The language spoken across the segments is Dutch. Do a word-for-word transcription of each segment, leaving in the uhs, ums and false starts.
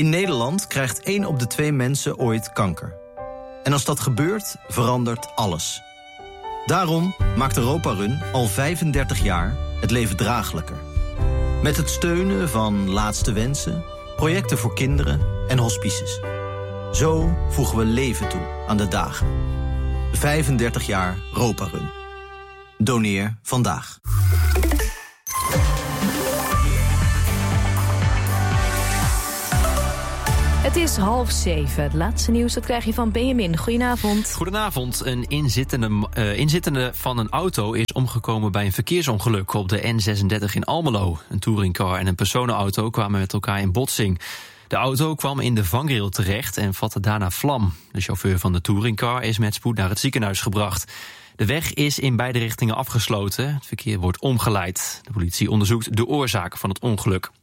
In Nederland krijgt één op de twee mensen ooit kanker. En als dat gebeurt, verandert alles. Daarom maakt Europa Run al vijfendertig jaar het leven draaglijker. Met het steunen van Laatste Wensen, projecten voor kinderen en hospices. Zo voegen we leven toe aan de dagen. vijfendertig jaar Europa Run. Doneer vandaag. Het is half zeven. Het laatste nieuws dat krijg je van Benjamin. Goedenavond. Goedenavond. Een inzittende, uh, inzittende van een auto is omgekomen bij een verkeersongeluk op de N zesendertig in Almelo. Een touringcar en een personenauto kwamen met elkaar in botsing. De auto kwam in de vangrail terecht en vatte daarna vlam. De chauffeur van de touringcar is met spoed naar het ziekenhuis gebracht. De weg is in beide richtingen afgesloten. Het verkeer wordt omgeleid. De politie onderzoekt de oorzaak van het ongeluk.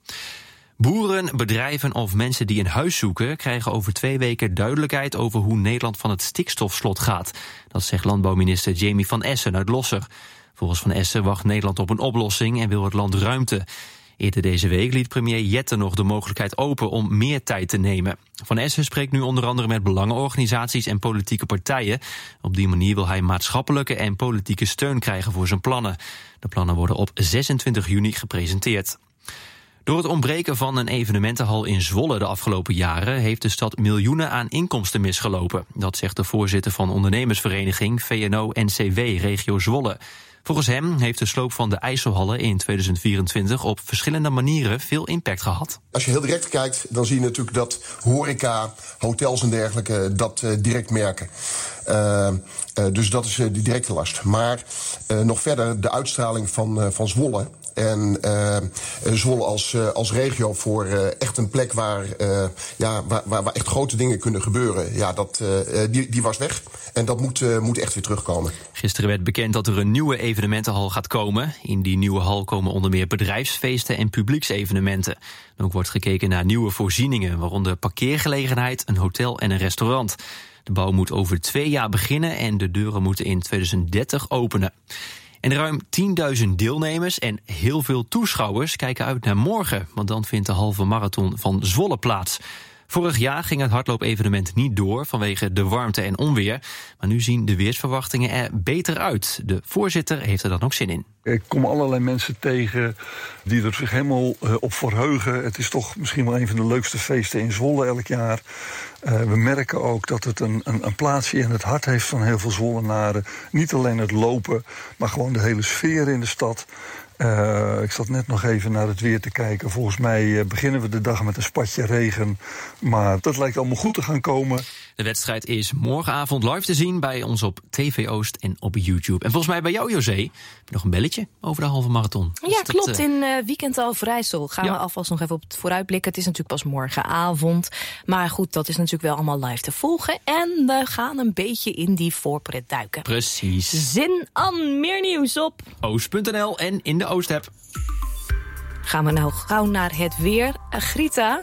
Boeren, bedrijven of mensen die een huis zoeken krijgen over twee weken duidelijkheid over hoe Nederland van het stikstofslot gaat. Dat zegt landbouwminister Jamie van Essen uit Losser. Volgens Van Essen wacht Nederland op een oplossing en wil het land ruimte. Eerder deze week liet premier Jette nog de mogelijkheid open om meer tijd te nemen. Van Essen spreekt nu onder andere met belangenorganisaties en politieke partijen. Op die manier wil hij maatschappelijke en politieke steun krijgen voor zijn plannen. De plannen worden op zesentwintig juni gepresenteerd. Door het ontbreken van een evenementenhal in Zwolle de afgelopen jaren heeft de stad miljoenen aan inkomsten misgelopen. Dat zegt de voorzitter van ondernemersvereniging V N O N C W Regio Zwolle. Volgens hem heeft de sloop van de IJsselhallen in tweeduizend vierentwintig op verschillende manieren veel impact gehad. Als je heel direct kijkt, dan zie je natuurlijk dat horeca, hotels en dergelijke dat uh, direct merken. Uh, uh, dus dat is uh, die directe last. Maar uh, nog verder de uitstraling van, uh, van Zwolle. En uh, Zwolle als, uh, als regio voor uh, echt een plek waar, uh, ja, waar, waar, waar echt grote dingen kunnen gebeuren. Ja, dat, uh, die, die was weg. En dat moet, uh, moet echt weer terugkomen. Gisteren werd bekend dat er een nieuwe evenementenhal gaat komen. In die nieuwe hal komen onder meer bedrijfsfeesten en publieksevenementen. En ook wordt gekeken naar nieuwe voorzieningen, waaronder parkeergelegenheid, een hotel en een restaurant. De bouw moet over twee jaar beginnen en de deuren moeten in tweeduizend dertig openen. En ruim tienduizend deelnemers en heel veel toeschouwers kijken uit naar morgen, want dan vindt de halve marathon van Zwolle plaats. Vorig jaar ging het hardloopevenement niet door vanwege de warmte en onweer. Maar nu zien de weersverwachtingen er beter uit. De voorzitter heeft er dan ook zin in. Ik kom allerlei mensen tegen die er zich helemaal op verheugen. Het is toch misschien wel een van de leukste feesten in Zwolle elk jaar. Uh, we merken ook dat het een, een, een plaatsje in het hart heeft van heel veel Zwollenaren. Niet alleen het lopen, maar gewoon de hele sfeer in de stad. Uh, ik zat net nog even naar het weer te kijken. Volgens mij uh, beginnen we de dag met een spatje regen. Maar dat lijkt allemaal goed te gaan komen. De wedstrijd is morgenavond live te zien bij ons op T V Oost en op YouTube. En volgens mij bij jou, José, heb je nog een belletje over de halve marathon. Ja, dat, klopt. Uh... In uh, Weekend Overijssel gaan ja. we alvast nog even op het vooruitblikken. Het is natuurlijk pas morgenavond. Maar goed, dat is natuurlijk wel allemaal live te volgen. En we gaan een beetje in die voorpret duiken. Precies. Zin aan meer nieuws op oost punt n l en in de Oost-app. Gaan we nou gauw naar het weer. Uh, Grita...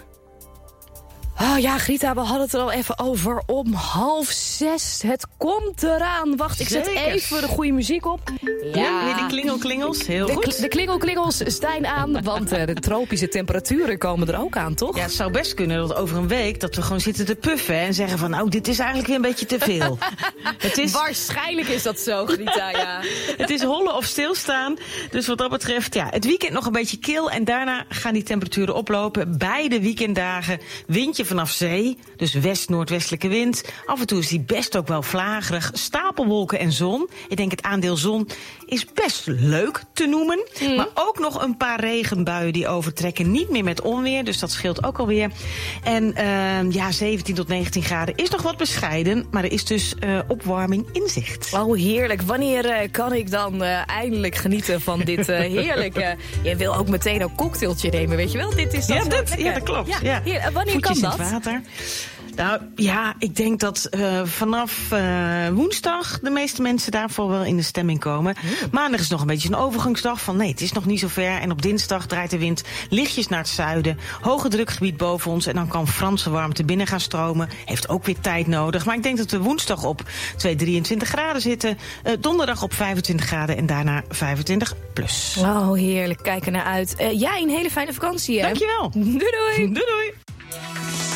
Oh ja, Grita, we hadden het er al even over. Om half zes. Het komt eraan. Wacht, ik zet Zeker. even de goede muziek op. Ja, ja de klingelklingels. Heel de, goed. De klingelklingels staan aan, want uh, de tropische temperaturen komen er ook aan, toch? Ja, het zou best kunnen dat over een week dat we gewoon zitten te puffen en zeggen van, nou, dit is eigenlijk weer een beetje te veel. Het is... Waarschijnlijk is dat zo, Grita, ja. Het is hollen of stilstaan. Dus wat dat betreft, ja, het weekend nog een beetje kil en daarna gaan die temperaturen oplopen. Beide weekenddagen windje vanaf zee, dus west-noordwestelijke wind. Af en toe is die best ook wel vlagerig. Stapelwolken en zon. Ik denk het aandeel zon is best leuk te noemen. Mm. Maar ook nog een paar regenbuien die overtrekken. Niet meer met onweer, dus dat scheelt ook alweer. En uh, ja, zeventien tot negentien graden is nog wat bescheiden. Maar er is dus uh, opwarming in zicht. Oh, heerlijk. Wanneer uh, kan ik dan uh, eindelijk genieten van dit uh, heerlijke... Je wil ook meteen een cocktailtje nemen, weet je wel? Dit is dat ja, dat, ja, dat klopt. Ja, ja. Hier, wanneer Voetjes kan dat? Water. Nou ja, ik denk dat uh, vanaf uh, woensdag de meeste mensen daarvoor wel in de stemming komen. Mm. Maandag is nog een beetje een overgangsdag van nee, het is nog niet zo ver. En op dinsdag draait de wind lichtjes naar het zuiden. Hoge drukgebied boven ons en dan kan Franse warmte binnen gaan stromen. Heeft ook weer tijd nodig. Maar ik denk dat we woensdag op twee, drieëntwintig graden zitten. Uh, donderdag op vijfentwintig graden en daarna vijfentwintig plus. Oh, heerlijk. Kijk er naar uit. Uh, jij een hele fijne vakantie, hè? Dankjewel. Doei doei. Doei doei.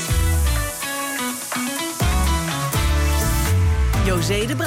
José de Bruin.